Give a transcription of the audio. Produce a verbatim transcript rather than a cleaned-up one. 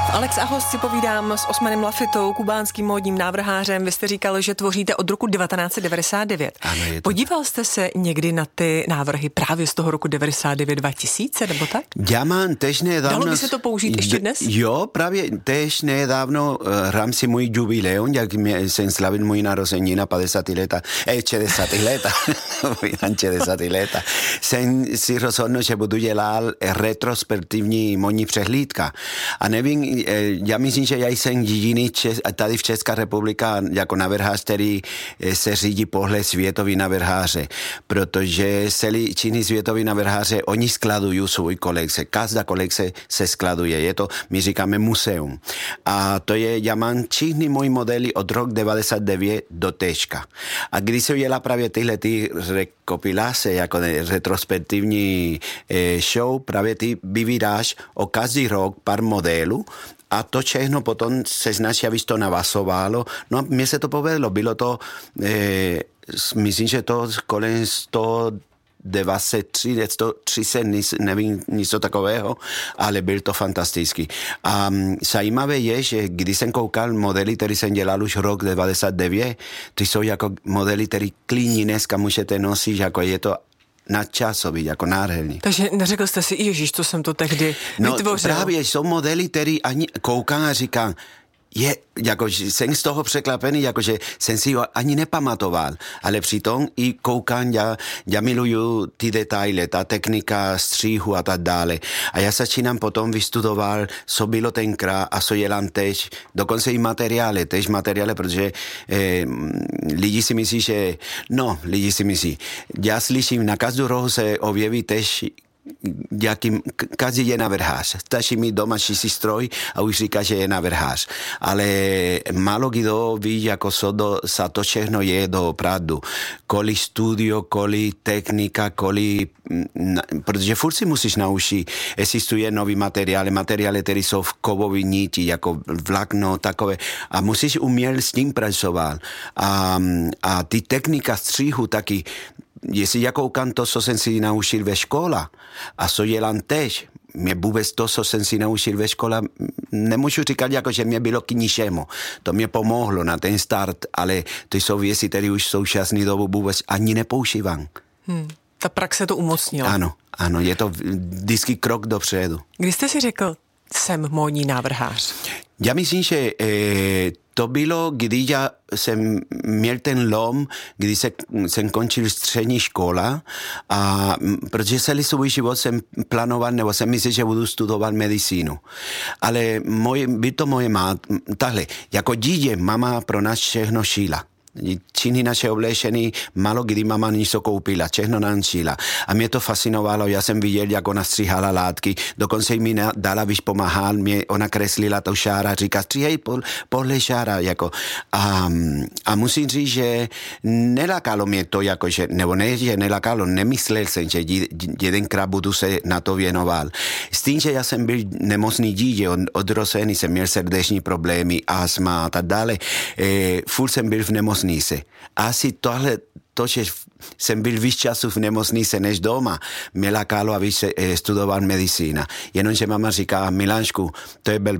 Alex Ahos si povídám s Osmanem Lafitou, kubánským módním návrhářem. Vy jste říkal, že tvoříte od roku devatenáct set devadesát devět. Ano, je to Podíval tak. jste se někdy na ty návrhy právě z toho roku devadesát devět dva tisíce, nebo tak? Já mám tež nedávno... Dalo by se to použít ještě dnes? Jo, právě tež nedávno hrám si můj jubileum, jak jsem slavil můj narozenina padesát leta, eh, šedesát leta, šedesát leta. Jsem si rozhodl, že budu dělat retrospektivní módní přehlídka. A nevím, já myslím, že já jsem jediný tady v České republika jako navrhář, který se řídí pohled světový navrháře, protože celý činy světový navrháře, oni skladují svůj kolekce, každá kolekce se skladuje, je to, my říkáme muzeum. A to je, já mám všechny moje modely od roku devadesát devět do teďka. A když se udělá právě tyhle ty rekopilace, jako retrospektivní show, právě ty vyvídáš o každý rok pár modelů, a to všechno potom se snaží, aby to navazovalo. No a mně se to povedlo. Bylo to, eh, myslím, že to kolem sto dvacet tři, sto třicet, nevím, něco takového, ale byl to fantastický. A zajímavé je, že když jsem koukal modely, které jsem dělal už rok devadesát devět, ty jsou jako modely, které klidně dneska můžete nosit, jako je to nadčasový, jako nádherný. Takže neřekl jste si, ježiš, co jsem to tehdy no, vytvořil. No právě jsou modely, které ani koukám a říkám, je, jakože jsem z toho překvapený, jakože jsem si ho ani nepamatoval, ale přitom i koukám, já, já miluju ty detaily, ta technika stříhu a tak dále. A já začínám potom vystudoval, co bylo tenkrát a co dělám teď, dokonce i materiály, teď materiály, protože eh, lidi si myslí, že, no, lidi si myslí, já slyším, na každou rohu se objeví teď jakým, každý je navrhář. Stačí mít doma čistý stroj a už říká, že je navrhář. Ale málo kdo ví, jako co do, za to všechno je doopravdu. Kolik studio, kolik technika, kolik... Protože furt si musíš naučit. Existuje nový materiály, materiály, které jsou v kovové niti, jako vlákno, takové. A musíš umět s tím pracovat. A, a ty technika stříhu taky. Jestli já koukám to, co jsem si naučil ve škole a co dělám teď, mě vůbec to, co jsem si naučil ve škole, nemůžu říkat, jako, že mě bylo k ničemu. To mě pomohlo na ten start, ale to jsou věci, které už v současné dobu vůbec ani nepoužívám. Hmm. Ta praxe to umocnila. Ano, ano, je to vždycky krok dopředu. Když jste si řekl, jsem módní návrhář? Já myslím, že eh, to bylo, když já jsem měl ten lom, když se, jsem končil střední škola, a protože celý svůj život jsem plánoval, nebo jsem myslel, že budu studovat medicínu. Ale moje, by to moje má, tahle, jako dítě mama pro nás všechno šila. Činy naše oblečení, málo kdy mama něco koupila, všechno nám šila. A mě to fascinovalo, já jsem viděl, jak ona stříhala látky, dokonce mi dala, když pomáhal, mě ona kreslila to šára, říká, stříhej podle šára, jako. A, a musím říct, že nelakalo mě to, jakože, nebo ne, že nelakalo, nemyslel jsem, že jedenkrát budu se na to věnoval. S tím, že já jsem byl nemocný dítě, od, odrozený jsem měl srdeční problémy, astma a tak dále, e, furt jsem byl v nemocnici. Asi tohle, to, že jsem byl víc času v nemocnici než doma, mě lakalo, aby se studoval medicína. Jenomže mama říká, Milášku, to je blbé.